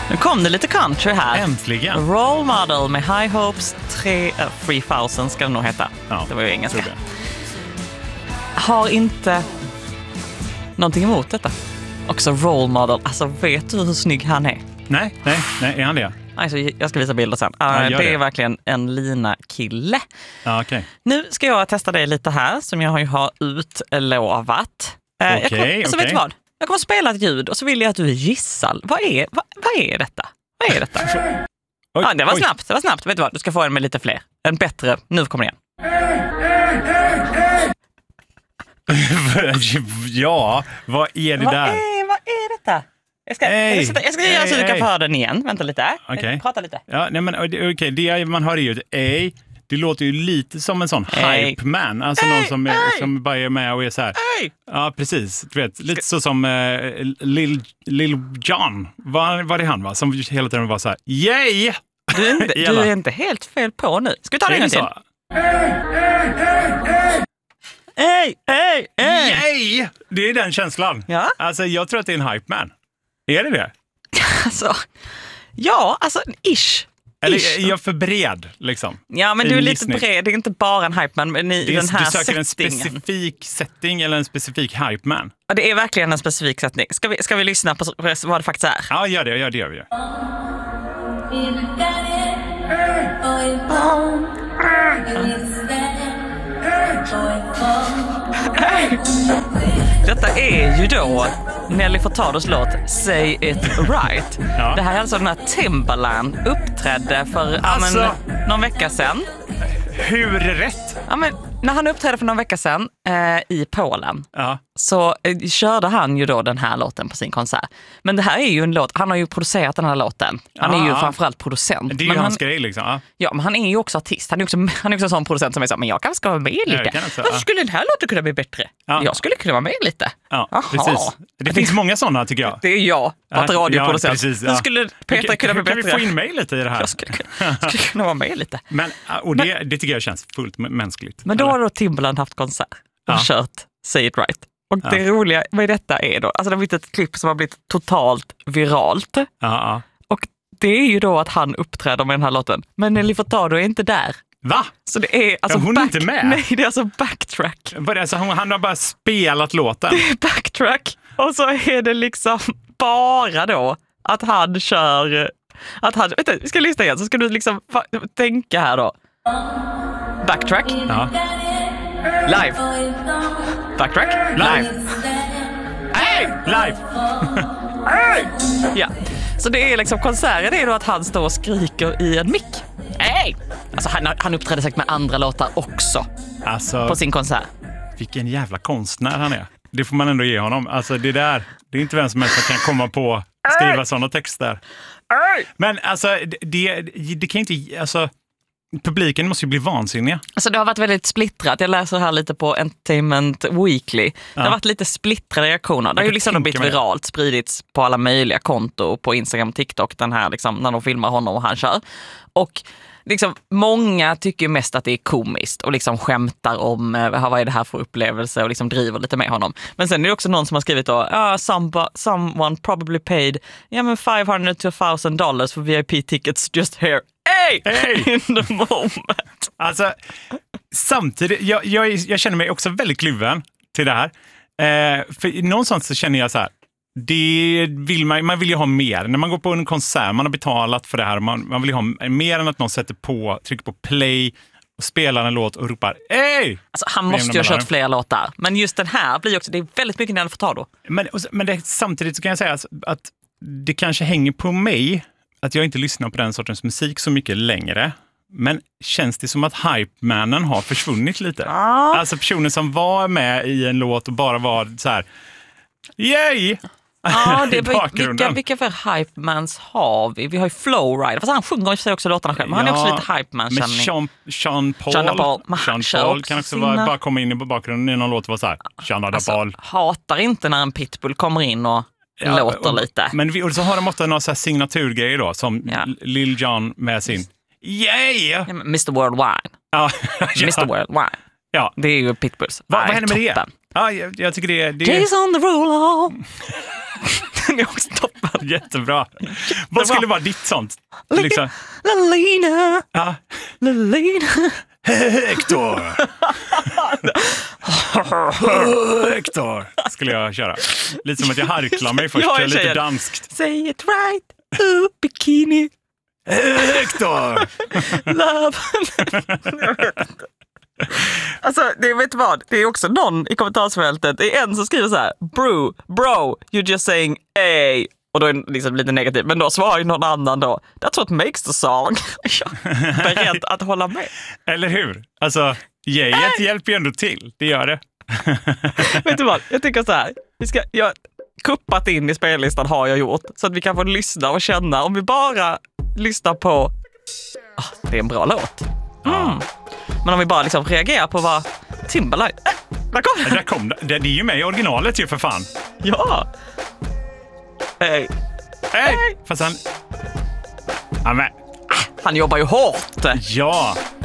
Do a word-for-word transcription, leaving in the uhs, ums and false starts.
Nu kom det lite country här. Äntligen. Role Model med High Hopes tre tusen ska det nog heta. Ja, det var ju engelska. Har inte någonting emot detta. Också Role Model. Alltså, vet du hur snygg han är? Nej, nej, nej, är han det? Alltså, jag ska visa bilder sen. Uh, ja, det, det är verkligen en lina-kille. Ja, okay. Nu ska jag testa dig lite här, som jag har utlovat. Uh, okay, jag kommer, okay. Så vet du vad? Jag kommer spela ett ljud och så vill jag att du gissar. Vad är, vad, vad är detta? Vad är detta? Oj, ja, det var oj. snabbt, det var snabbt. Vet du vad? Du ska få en med lite fler. En bättre. Nu kommer det igen. Ja, vad är det vad där? Är, vad är detta? Jag ska, hey, jag ska, jag ska göra hey, så du kan hey. få höra den igen. Vänta lite. Okay. Prata lite. Ja, nej men okej, okay. Det man hör är ju ett ej. Det låter ju lite som en sån hey. hype man. Alltså hey, någon som, är, hey. som bara är med och är så här. Hey. Ja, precis. Du vet, lite så som uh, Lil, Lil Jon. Var, var det han va? Som hela tiden var så här. Yay! Du är inte, du är inte helt fel på nu. Ska vi ta det en gång till? Ey, ey, ey! Yay! Det är den känslan. Ja? Alltså, jag tror att det är en hype man. Är det det? Alltså, ja, alltså, ish. Eller ish. är jag för bred, liksom? Ja, men I du är lite gissning. bred. Det är inte bara en hype man, men i Det är, den här du söker settingen. en specifik setting eller en specifik hype man? Ja, det är verkligen en specifik setting. Ska vi, ska vi lyssna på vad det faktiskt är? Ja, gör det, gör det, gör det. Detta är ju då Nelly Furtados låt Say It Right. Ja. Det här är alltså när Timbaland uppträdde för Alltså. ja, men, någon vecka sedan. Hur rätt? Ja, men, när han uppträdde för någon vecka sedan eh, i Polen Ja. så eh, körde han ju då den här låten på sin konsert. Men det här är ju en låt, han har ju producerat den här låten. Han är ju Ja. framförallt producent. Det är ju men hans han, grej liksom. Ja. ja, men han är ju också artist. Han är också, han är också en sån producent som är så, men jag kanske ska vara med lite. jag kan också, Varför ja. skulle den här låten kunna bli bättre? Ja. Jag skulle kunna vara med lite. Ja, Jaha. precis. Det finns många sådana tycker jag. Det är jag, att Ja, radioproducent. ja, precis, ja. Hur skulle Petra kunna bli Kan bättre? vi få in mig lite i det här? Jag skulle, skulle kunna vara med lite. Men, och det, det tycker jag känns fullt mänskligt. Men då eller? har då Timbaland haft konsert och Ja. kört Say It Right. Och Ja. det roliga med detta är då, alltså det har blivit ett klipp som har blivit totalt viralt. Ja, ja. Och det är ju då att han uppträder med den här låten. Men Nelly Furtado är inte där. Va? Så det är alltså Ja, hon är back, inte med? Nej, det är alltså backtrack. Vad är det? Så han, han har bara spelat låten? Det är backtrack. Och så är det liksom bara då att han kör... Att han, vänta, vi ska lyssna igen så ska du liksom fa- tänka här då. Backtrack. Ja. Live. Backtrack. Live. Hey! Live! Ja. Så det är liksom konserten är då att han står och skriker i en mick. Hey! Alltså han, han uppträdde säkert med andra låtar också Alltså, på sin konsert. vilken jävla konstnär han är. Det får man ändå ge honom. Alltså det där, det är inte vem som helst som kan komma på skriva sådana texter. Men alltså, det, det, det kan inte, alltså publiken måste ju bli vansinniga. Alltså det har varit väldigt splittrat. Jag läser här lite på Entertainment Weekly. Det Ja. har varit lite splittrade reaktioner. Det har ju kan liksom tänka blivit mig det. viralt, spridits på alla möjliga kontor på Instagram och TikTok, den här liksom, när de filmar honom och han kör. Och liksom, många tycker mest att det är komiskt och liksom skämtar om eh, vad är det här för upplevelse och liksom driver lite med honom. Men sen är det också någon som har skrivit då, ah, some, someone probably paid ja, men five hundred to one thousand dollars for V I P tickets just here. Hey! Hey! In the moment. Alltså, samtidigt, jag, jag, jag känner mig också väldigt kluven till det här. Eh, för någonstans så känner jag så här, det vill man, man vill ju ha mer. När man går på en konsert, man har betalat för det här, man, man vill ju ha mer än att någon sätter på, trycker på play och spelar en låt och ropar hej! Alltså, han måste ju ha kört fler låtar. Men just den här blir också, det är väldigt mycket Nelly Furtado. Men, men det, samtidigt så kan jag säga att det kanske hänger på mig att jag inte lyssnar på den sortens musik så mycket längre. Men känns det som att hype-mannen har försvunnit lite? Ah. Alltså personen som var med i en låt och bara var så här yay! Ja, det I är, bakgrunden. vilka, vilka för hypemans har vi? Vi har ju Flowrider, fast han sjunger sig också låtarna själv. Men han är också lite Men hypeman-känning. Sean, Sean Paul, Sean Paul, men Sean han kör Paul också kan också sina- vara, bara komma in i bakgrunden i någon låt och vara så här Sean Alltså, Paul. hatar inte när en pitbull kommer in och Ja, låter och, lite. Men vi, och så har de ofta några så här signaturgrejer då, som Ja. Lil Jon med sin yay! Ja, men mister Worldwide. Ja. mister Worldwide. Ja. Det är ju pitbulls. Va, Nej, vad händer med toppen. det? Ja, jag, jag tycker det, det Jason Derulo. Den är också toppen. Jättebra. Vad skulle vara ditt sånt? Liksom. Lalina, Ja. Lalina. Hector! Hector! Skulle jag köra. Lite som att jag harklar mig först. Ja, lite tjejer. danskt. Say it right, ooh, bikini. Hector! Love. Alltså, det, vet du vad? Det är också någon i kommentarsfältet. Det är en som skriver så här: Bro, bro, you're just saying A. Och då är det liksom lite negativt. Men då svarar ju någon annan då: That's what makes the song. Jag är beredd att hålla med. Eller hur? Alltså, jejet hjälper ju ändå till. Det gör det. Vet du vad? Jag tycker så här. Vi ska, jag, kuppat in i spellistan har jag gjort. Så att vi kan få lyssna och känna. Om vi bara lyssnar på... Ah, det är en bra låt. Mm. Men om vi bara liksom reagerar på vad Timberlake... Äh, där kom det. Där kom det. Det är ju med i originalet ju för fan. Ja. Hej. Hej. Fast han... Ja, men... Han jobbar ju hårt. Ja.